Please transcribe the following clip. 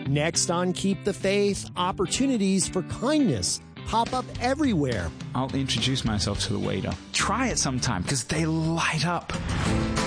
Next on Keep the Faith, opportunities for kindness pop up everywhere. I'll introduce myself to the waiter. Try it sometime because they light up.